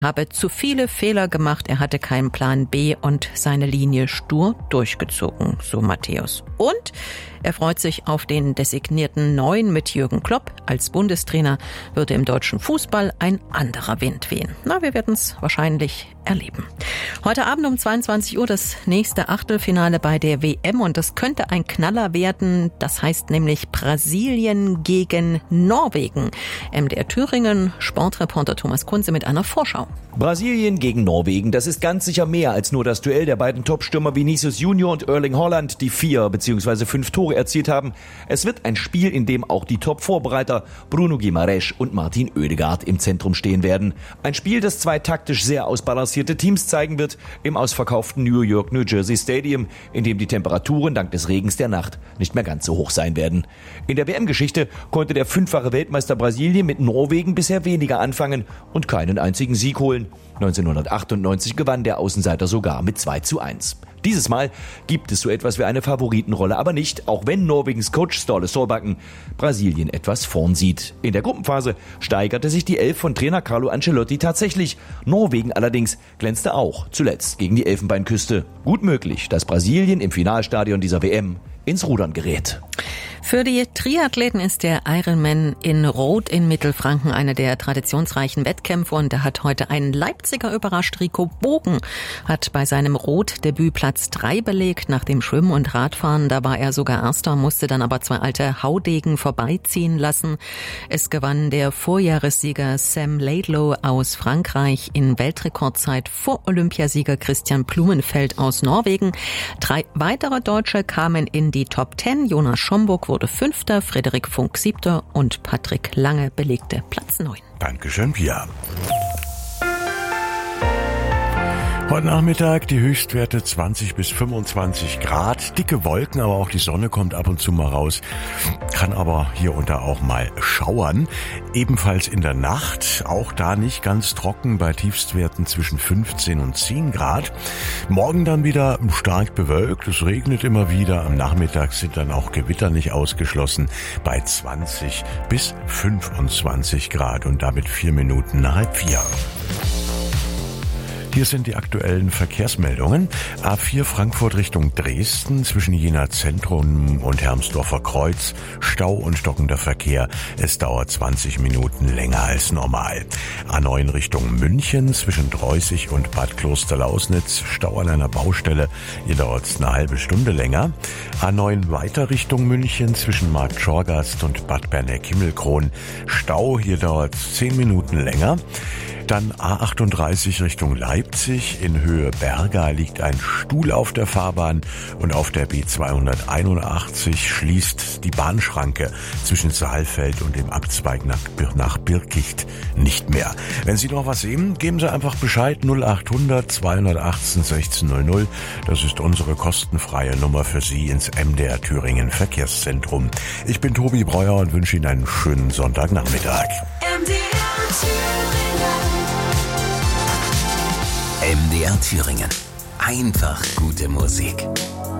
habe zu viele Fehler gemacht, er hatte keinen Plan B und seine Linie stur durchgezogen, so Matthäus. Und er freut sich auf den designierten Neuen mit Jürgen Klopp. Als Bundestrainer würde im deutschen Fußball ein anderer Wind wehen. Wir werden es wahrscheinlich erleben. Heute Abend um 22 Uhr das nächste Achtelfinale bei der WM und das könnte ein Knaller werden. Das heißt nämlich Brasilien gegen Norwegen. MDR Thüringen, Sportreporter Thomas Kunze mit einer Vorschau. Brasilien gegen Norwegen, das ist ganz sicher mehr als nur das Duell der beiden Topstürmer Vinicius Junior und Erling Haaland, die 4 bzw. 5 Tore erzielt haben. Es wird ein Spiel, in dem auch die Top-Vorbereiter Bruno Guimaraes und Martin Oedegaard im Zentrum stehen werden. Ein Spiel, das zwei taktisch sehr ausbalancierte Teams zeigen wird im ausverkauften New York, New Jersey Stadium, in dem die Temperaturen dank des Regens der Nacht nicht mehr ganz so hoch sein werden. In der WM-Geschichte konnte der 5-fache Weltmeister Brasilien mit Norwegen bisher weniger anfangen und keinen einzigen Sieg holen. 1998 gewann der Außenseiter sogar mit 2:1. Dieses Mal gibt es so etwas wie eine Favoritenrolle, aber nicht, auch wenn Norwegens Coach Ståle Solbakken Brasilien etwas vorn sieht. In der Gruppenphase steigerte sich die Elf von Trainer Carlo Ancelotti tatsächlich. Norwegen allerdings glänzte auch zuletzt gegen die Elfenbeinküste. Gut möglich, dass Brasilien im Finalstadion dieser WM ins Rudern gerät. Für die Triathleten ist der Ironman in Roth in Mittelfranken einer der traditionsreichen Wettkämpfe und da hat heute ein Leipziger überrascht. Rico Bogen hat bei seinem Roth-Debüt Platz 3 belegt. Nach dem Schwimmen und Radfahren, da war er sogar Erster, musste dann aber 2 alte Haudegen vorbeiziehen lassen. Es gewann der Vorjahressieger Sam Laidlow aus Frankreich in Weltrekordzeit vor Olympiasieger Christian Blumenfeld aus Norwegen. 3 weitere Deutsche kamen in die Top 10. Jonas Schomburg wurde 5., Frederik Funk 7. und Patrick Lange belegte Platz 9. Dankeschön, Pia. Heute Nachmittag die Höchstwerte 20 bis 25 Grad, dicke Wolken, aber auch die Sonne kommt ab und zu mal raus, kann aber hier und da auch mal schauern. Ebenfalls in der Nacht, auch da nicht ganz trocken, bei Tiefstwerten zwischen 15 und 10 Grad. Morgen dann wieder stark bewölkt, es regnet immer wieder, am Nachmittag sind dann auch Gewitter nicht ausgeschlossen, bei 20 bis 25 Grad und damit 4 Minuten nach 3:30. Hier sind die aktuellen Verkehrsmeldungen. A4 Frankfurt Richtung Dresden zwischen Jena Zentrum und Hermsdorfer Kreuz. Stau und stockender Verkehr. Es dauert 20 Minuten länger als normal. A9 Richtung München zwischen Dreußig und Bad Klosterlausnitz. Stau an einer Baustelle. Hier dauert es eine halbe Stunde länger. A9 weiter Richtung München zwischen Markt Schorgast und Bad Berneck-Himmelkron. Stau. Hier dauert es 10 Minuten länger. Dann A38 Richtung Leipzig. In Höhe Berga liegt ein Stuhl auf der Fahrbahn und auf der B281 schließt die Bahnschranke zwischen Saalfeld und dem Abzweig nach Birkicht nicht mehr. Wenn Sie noch was sehen, geben Sie einfach Bescheid 0800 218 1600. Das ist unsere kostenfreie Nummer für Sie ins MDR Thüringen Verkehrszentrum. Ich bin Tobi Breuer und wünsche Ihnen einen schönen Sonntagnachmittag. MDR Thüringen. Einfach gute Musik.